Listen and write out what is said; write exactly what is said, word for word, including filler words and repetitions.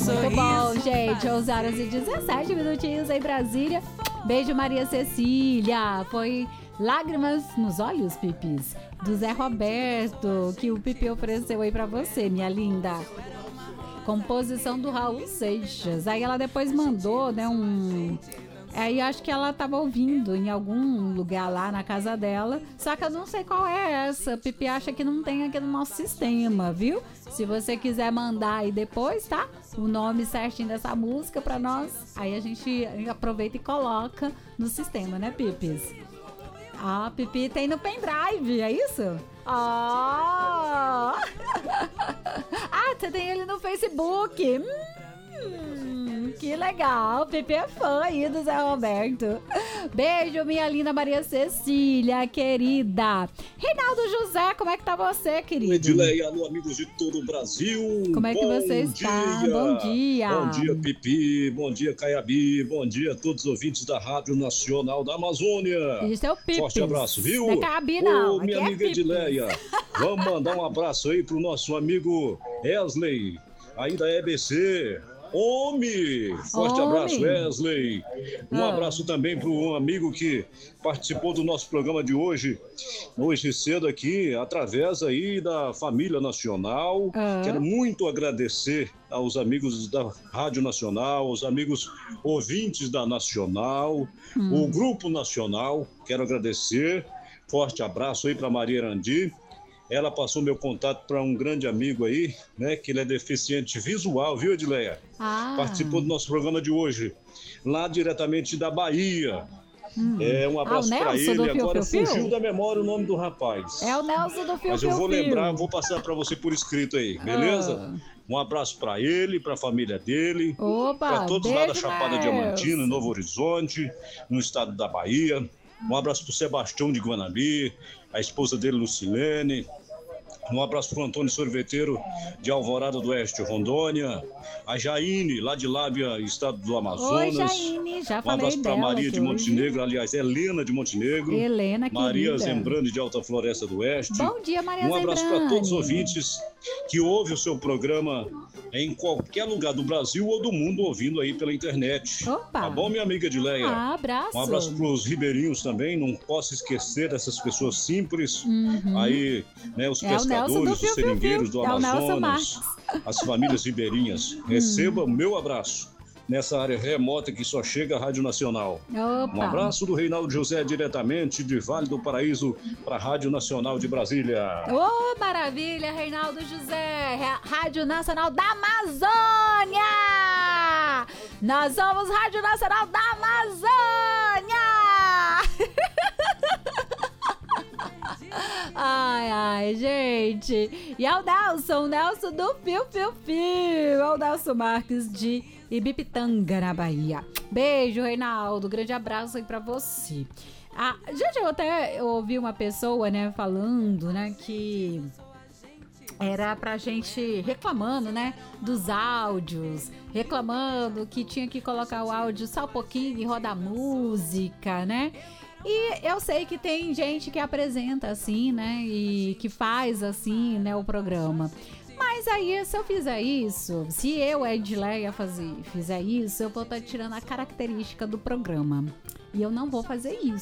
Muito bom, gente. onze horas e dezessete minutinhos em Brasília. Beijo, Maria Cecília. Foi Lágrimas nos Olhos, Pipis, do Zé Roberto, que o Pipi ofereceu aí pra você, minha linda. Composição do Raul Seixas. Aí ela depois mandou, né, um... Aí acho que ela tava ouvindo em algum lugar lá na casa dela, só que eu não sei qual é essa. Pipi acha que não tem aqui no nosso sistema, viu? Se você quiser mandar aí depois, tá? O nome certinho dessa música pra nós, aí a gente aproveita e coloca no sistema, né, Pipis? Ah, Pipi tem no pendrive, é isso? Ah! Ah, você tem ele no Facebook. Hum, que legal. Pipi é fã aí do Zé Roberto. Beijo, minha linda Maria Cecília, querida. Reinaldo José, como é que tá você, querido? Edileia, alô, amigos de todo o Brasil. Como é que bom você está? Dia. Bom dia. Bom dia, Pipi. Bom dia, Caiabi. Bom dia a todos os ouvintes da Rádio Nacional da Amazônia. Isso é o Pipi. Forte abraço, viu? Não é Caiabi, não. Ô, minha Aqui amiga é Edileia, vamos mandar um abraço aí pro nosso amigo Wesley, aí da E B C. Homem! Forte Homem. abraço, Wesley. Um Ah. abraço também para um amigo que participou do nosso programa de hoje, hoje cedo aqui, através aí da Família Nacional. Ah. Quero muito agradecer aos amigos da Rádio Nacional, aos amigos ouvintes da Nacional, Hum. o Grupo Nacional. Quero agradecer. Forte abraço aí para Maria Erandi. Ela passou meu contato para um grande amigo aí, né? Que ele é deficiente visual, viu, Edileia? Ah. Participou do nosso programa de hoje, lá diretamente da Bahia. Hum. É, um abraço Ah, o para Nelson ele. do Fio Agora Fio Fio? fugiu da memória o nome do rapaz. É o Nelson do Fio Mas eu Fio vou Fio. lembrar, vou passar para você por escrito aí, beleza? Ah. Um abraço para ele, para a família dele, Opa, para todos lá da beijo, Chapada Nelson. Diamantina, Novo Horizonte, no estado da Bahia. Um abraço para o Sebastião de Guanabi, a esposa dele, Lucilene. Um abraço para o Antônio Sorveteiro, de Alvorada do Oeste, Rondônia. A Jaine, lá de Lábia, estado do Oi, Amazonas. Jaine, já Um falei abraço para dela Maria aqui de hoje. Montenegro, aliás, Helena de Montenegro. Helena, Maria querida. Zembrani, de Alta Floresta do Oeste. Bom dia, Maria Um abraço para Zembrani. todos os ouvintes que ouvem o seu programa em qualquer lugar do Brasil ou do mundo, ouvindo aí pela internet. Opa. Tá bom, minha amiga Edileia? Ah, abraço. Um abraço para os ribeirinhos também, não posso esquecer dessas pessoas simples, Uhum. aí, né, os É o Nelson do pescadores, os Fio Fio seringueiros Fio. do É o Nelson Amazonas, as famílias ribeirinhas. Receba o meu abraço nessa área remota que só chega a Rádio Nacional. Opa. Um abraço do Reinaldo José, diretamente de Vale do Paraíso, para a Rádio Nacional de Brasília. Ô, maravilha, Reinaldo José, Ra- Rádio Nacional da Amazônia! Nós somos Rádio Nacional da Amazônia! Ai, ai, gente. E é o Nelson, o Nelson do Fio Fio Fio. É o Nelson Marques de Ibipitanga, na Bahia. Beijo, Reinaldo. Grande abraço aí pra você. Ah, gente, eu até ouvi uma pessoa, né, falando, né, que era pra gente reclamando, né, dos áudios, reclamando que tinha que colocar o áudio só um pouquinho e rodar música, né? E eu sei que tem gente que apresenta assim, né, e que faz assim, né, o programa. Mas aí, se eu fizer isso, se eu, Edileia, fazer, fizer isso, eu vou estar tirando a característica do programa. E eu não vou fazer isso.